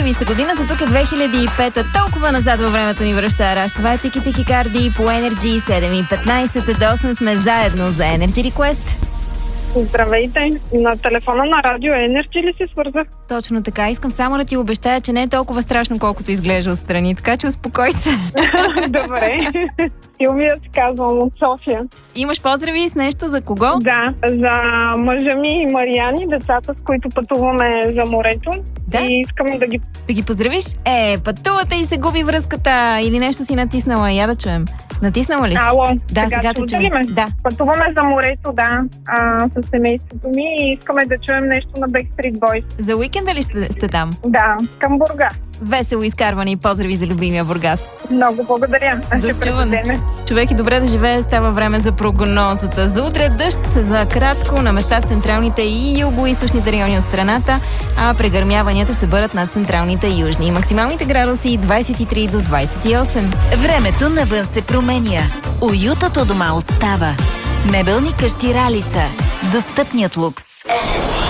Нови са годината, тук е 2005-та. Толкова назад във времето ни връща Араш. Това е Тики Карди по Energy 7:15 до 8 сме заедно за Energy Request. Здравейте! На телефона на Радио Energy ли се свързах? Точно така. Искам само да ти обещая, че не е толкова страшно, колкото изглежда отстрани. Така че успокой се. Добре. Силвия се казвам от София. Имаш поздрави с нещо за кого? Да, за мъжа ми и Мариани, децата, с които пътуваме за морето. Да? И искам Да ги поздравиш? Пътувате и се губи връзката или нещо си натиснала. Я да чуем. Натиснала ли си? Ало, да, сега те чуем. Да. Пътуваме за морето, да, с семейството ми и искаме да чуем нещо на Backstreet Boys. За уикенда ли сте там? Да, към Бургас. Весело изкарване и поздрави за любимия Бургас. Много благодаря. До чуване. Човек и добре да живее, става време за прогнозата. За утре дъжд, за кратко, на места в централните и юго-източните райони от страната, а прегърмяванията ще бъдат над централните и южни. Максималните градуси 23 до 28. Времето навън се променя. Уютът у дома остава. Мебелни къщи Ралица. Достъпният лукс.